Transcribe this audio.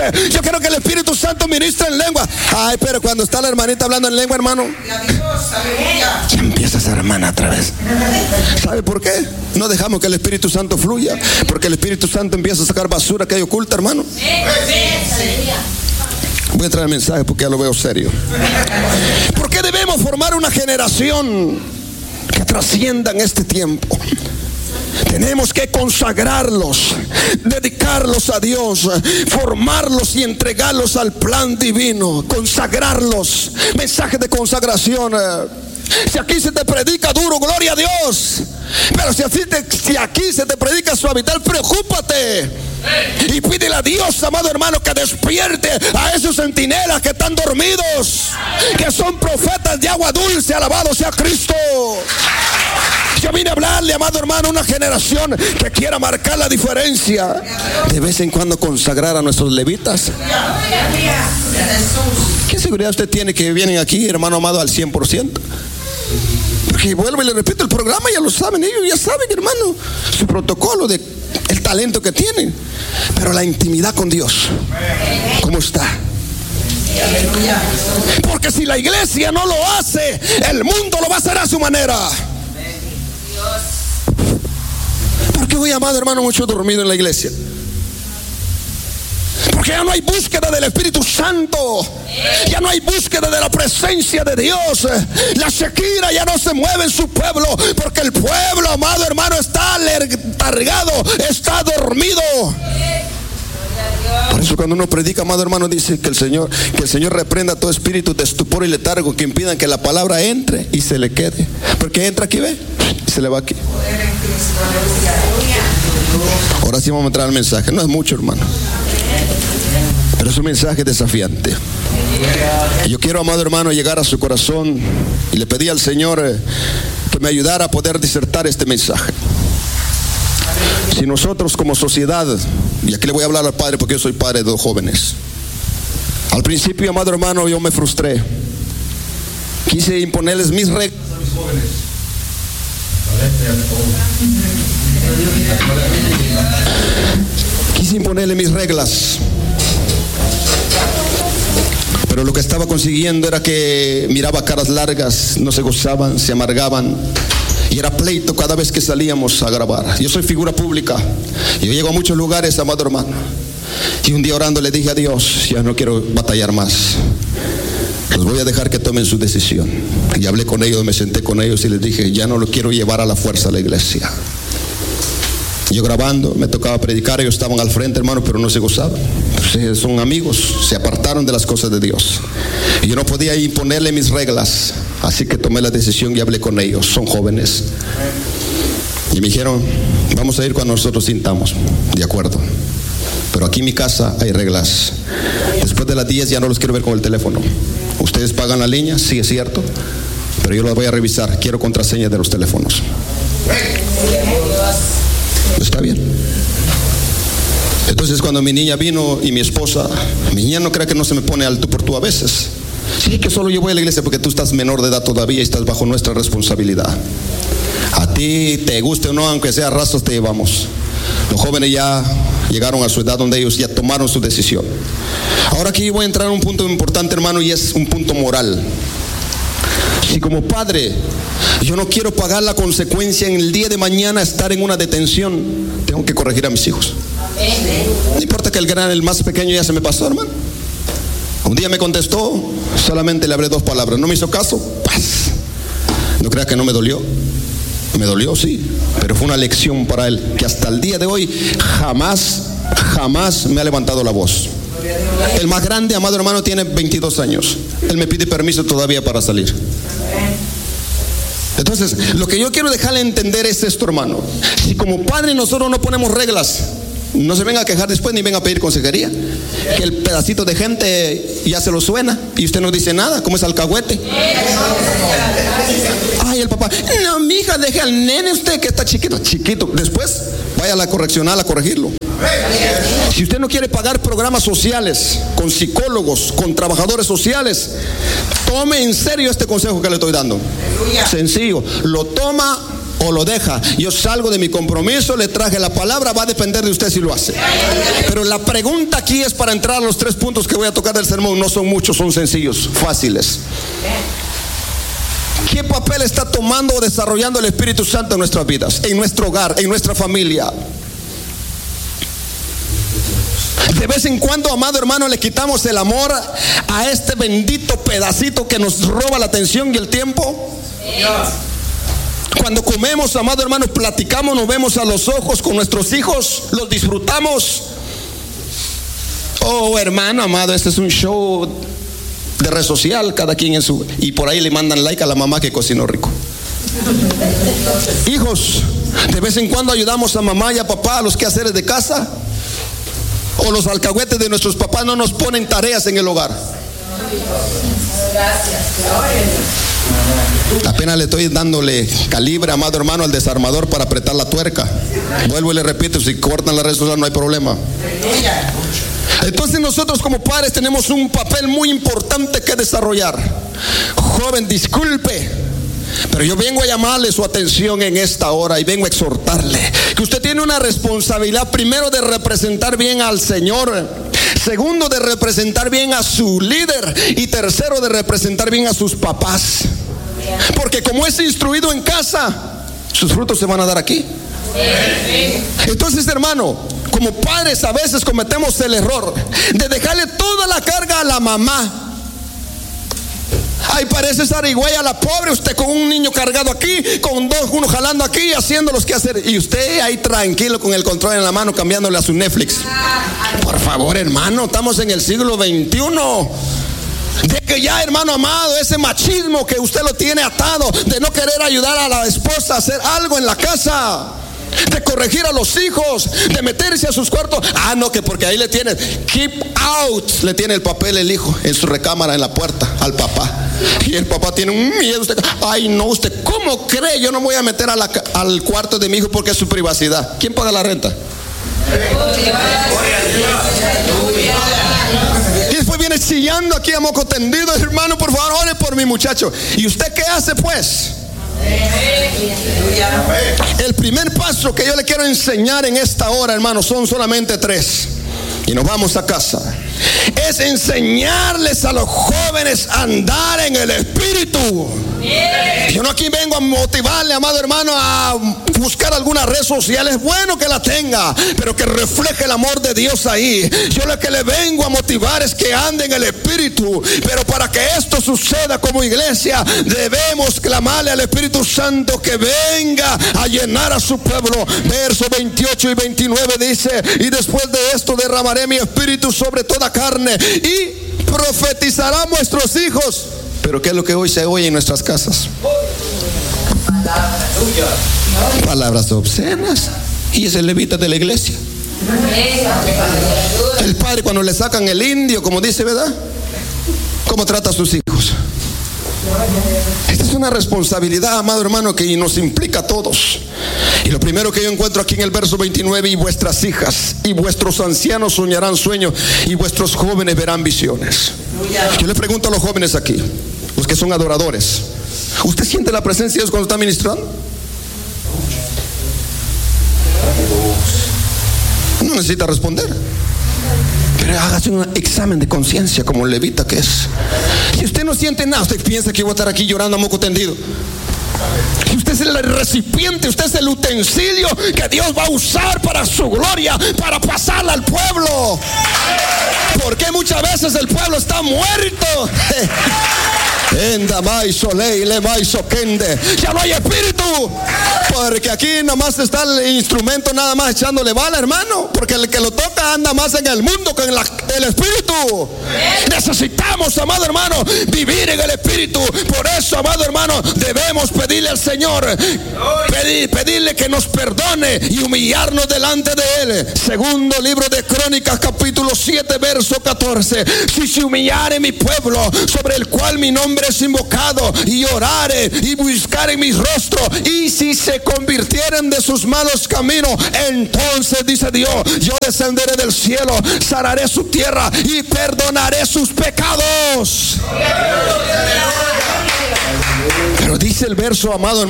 Yo quiero que el Espíritu Santo ministre en lengua. Ay, pero cuando está la hermanita hablando en lengua, hermano, ya empieza esa hermana otra vez. ¿Sabe por qué? No dejamos que el Espíritu Santo fluya, porque el Espíritu Santo empieza a sacar basura que hay oculta, hermano. Voy a traer el mensaje porque ya lo veo serio. ¿Por qué debemos formar una generación que trascienda en este tiempo? Tenemos que consagrarlos, dedicarlos a Dios, formarlos y entregarlos al plan divino. Consagrarlos. Mensaje de consagración. Si aquí se te predica duro, gloria a Dios. Pero si aquí se te predica suavitel, preocúpate y pídele a Dios, amado hermano, que despierte a esos centinelas que están dormidos, que son profetas de agua dulce. Alabado sea Cristo. Yo vine a hablarle, amado hermano, a una generación que quiera marcar la diferencia. De vez en cuando consagrar a nuestros levitas. ¿Qué seguridad usted tiene que vienen aquí, hermano amado, al 100%? Porque vuelvo y le repito, el programa ya lo saben, ellos ya saben, hermano, su protocolo de el talento que tienen. Pero la intimidad con Dios, ¿cómo está? Porque si la iglesia no lo hace, el mundo lo va a hacer a su manera. Porque hoy, amado hermano, mucho dormido en la iglesia. Porque ya no hay búsqueda del Espíritu Santo. Ya no hay búsqueda de la presencia de Dios. La Shekina ya no se mueve en su pueblo, porque el pueblo, amado hermano, está letargado, está dormido. Por eso cuando uno predica, amado hermano, dice que el Señor reprenda todo espíritu de estupor y letargo que impidan que la palabra entre y se le quede. Porque entra aquí, ve, y se le va aquí. Ahora sí vamos a entrar al mensaje. No es mucho, hermano, pero es un mensaje desafiante. Yo quiero, amado hermano, llegar a su corazón, y le pedí al Señor que me ayudara a poder disertar este mensaje. Si nosotros como sociedad, y aquí le voy a hablar al padre porque yo soy padre de 2 jóvenes. Al principio, amado hermano, yo me frustré. Quise imponerles mis reglas a mis jóvenes. Quise imponerle mis reglas. Pero lo que estaba consiguiendo era que miraba caras largas, no se gozaban, se amargaban. Y era pleito cada vez que salíamos a grabar. Yo soy figura pública. Yo llego a muchos lugares, amado hermano. Y un día orando le dije a Dios, ya no quiero batallar más. Los voy a dejar que tomen su decisión. Y hablé con ellos, me senté con ellos y les dije, ya no lo quiero llevar a la fuerza a la iglesia. Yo grabando, me tocaba predicar, ellos estaban al frente, hermano, pero no se gozaban. Pues son amigos, se apartaron de las cosas de Dios. Y yo no podía imponerle mis reglas, así que tomé la decisión y hablé con ellos. Son jóvenes. Y me dijeron, vamos a ir cuando nosotros sintamos. De acuerdo. Pero aquí en mi casa hay reglas. Después de las 10 ya no los quiero ver con el teléfono. Ustedes pagan la línea, sí es cierto, pero yo los voy a revisar. Quiero contraseña de los teléfonos. Está bien. Entonces cuando mi niña vino y mi esposa, mi niña no crea que no se me pone al tú por tú a veces. Sí, que solo yo voy a la iglesia porque tú estás menor de edad todavía y estás bajo nuestra responsabilidad. A ti te guste o no, aunque sea rastros te llevamos. Los jóvenes ya llegaron a su edad donde ellos ya tomaron su decisión. Ahora aquí voy a entrar a un punto importante, hermano, y es un punto moral. Si como padre yo no quiero pagar la consecuencia en el día de mañana estar en una detención, tengo que corregir a mis hijos. No importa que el más pequeño ya se me pasó, hermano. Un día me contestó, solamente le hablé 2 palabras, no me hizo caso, paz. No crea que no me dolió. Me dolió, sí, pero fue una lección para él, que hasta el día de hoy jamás me ha levantado la voz. El más grande, amado hermano, tiene 22 años. Él me pide permiso todavía para salir. Entonces, lo que yo quiero dejarle entender es esto, hermano. Si como padre nosotros no ponemos reglas, no se venga a quejar después ni venga a pedir consejería. Que el pedacito de gente ya se lo suena y usted no dice nada, como es alcahuete. Ay, el papá, no, mi hija, deje al nene usted que está chiquito. Después vaya a la correccional a corregirlo. Si usted no quiere pagar programas sociales con psicólogos, con trabajadores sociales, tome en serio este consejo que le estoy dando. Sencillo, lo toma o lo deja. Yo salgo de mi compromiso, le traje la palabra, va a depender de usted si lo hace. Pero la pregunta aquí es para entrar a los 3 puntos que voy a tocar del sermón. No son muchos, son sencillos, fáciles. ¿Qué papel está tomando o desarrollando el Espíritu Santo en nuestras vidas, en nuestro hogar, en nuestra familia? De vez en cuando, amado hermano, le quitamos el amor a este bendito pedacito que nos roba la atención y el tiempo. Cuando comemos, amado hermano, platicamos, nos vemos a los ojos con nuestros hijos, los disfrutamos. Oh, hermano amado, este es un show de red social, cada quien en su... Y por ahí le mandan like a la mamá que cocinó rico. Hijos, de vez en cuando ayudamos a mamá y a papá a los quehaceres de casa. O los alcahuetes de nuestros papás no nos ponen tareas en el hogar. Apenas le estoy dándole calibre, amado hermano, al desarmador para apretar la tuerca. Vuelvo y le repito, si cortan la red social no hay problema. Entonces nosotros como padres tenemos un papel muy importante que desarrollar. Joven, disculpe, pero yo vengo a llamarle su atención en esta hora y vengo a exhortarle que usted tiene una responsabilidad, primero, de representar bien al Señor, segundo, de representar bien a su líder, y tercero, de representar bien a sus papás. Porque como es instruido en casa, sus frutos se van a dar aquí. Entonces, hermano, como padres a veces cometemos el error de dejarle toda la carga a la mamá. Ay, parece zarigüeya la pobre, usted con un niño cargado aquí, con uno jalando aquí, haciendo los quehaceres, y usted ahí tranquilo con el control en la mano, cambiándole a su Netflix. Por favor, hermano, estamos en el siglo XXI. De que ya, hermano amado, ese machismo que usted lo tiene atado, de no querer ayudar a la esposa a hacer algo en la casa, de corregir a los hijos, de meterse a sus cuartos. Ah, no, que porque ahí le tiene keep out, le tiene el papel el hijo en su recámara en la puerta al papá. Y el papá tiene un miedo. Usted, ay, no, usted, ¿cómo cree? Yo no me voy a meter al cuarto de mi hijo porque es su privacidad. ¿Quién paga la renta? Y después viene chillando aquí a moco tendido. Hermano, por favor, ore por mi muchacho. ¿Y usted qué hace, pues? El primer paso que yo le quiero enseñar en esta hora, hermano, son solamente 3 y nos vamos a casa. Es enseñarles a los jóvenes a andar en el Espíritu. Yo no aquí vengo a motivarle, amado hermano, a buscar alguna red social. Es bueno que la tenga, pero que refleje el amor de Dios ahí. Yo lo que le vengo a motivar es que ande en el Espíritu. Pero para que esto suceda como iglesia, debemos clamarle al Espíritu Santo que venga a llenar a su pueblo. Versos 28 y 29 dice: y después de esto derramaré mi Espíritu sobre toda carne, y profetizarán vuestros hijos. Pero ¿qué es lo que hoy se oye en nuestras casas? Palabras obscenas. Y es el levita de la iglesia. El padre, cuando le sacan el indio, como dice, ¿verdad? ¿Cómo trata a sus hijos? Esta es una responsabilidad, amado hermano, que nos implica a todos. Y lo primero que yo encuentro aquí en el verso 29: y vuestras hijas y vuestros ancianos soñarán sueños, y vuestros jóvenes verán visiones. Yo le pregunto a los jóvenes aquí, los que son adoradores: ¿usted siente la presencia de Dios cuando está ministrando? No necesita responder, pero hágase un examen de conciencia como levita que es. Si usted no siente nada, usted piensa que voy a estar aquí llorando a moco tendido. Usted es el recipiente, usted es el utensilio que Dios va a usar para su gloria, para pasarla al pueblo. Porque muchas veces el pueblo está muerto. Ya no hay espíritu. Porque aquí nada más está el instrumento, nada más echándole bala, hermano. Porque el que lo toca anda más en el mundo que en el espíritu. Necesitamos, amado hermano, vivir en el espíritu. Por eso, amado hermano, debemos pedirle al Señor, pedirle que nos perdone y humillarnos delante de Él. Segundo libro de Crónicas, capítulo 7, verso 14: si se humillare mi pueblo, sobre el cual mi nombre es invocado, y orare y buscare mi rostro, y si se convirtieren de sus malos caminos, entonces, dice Dios, yo descenderé del cielo, sanaré su tierra y perdonaré sus pecados. Pero dice el verso, amado hermano,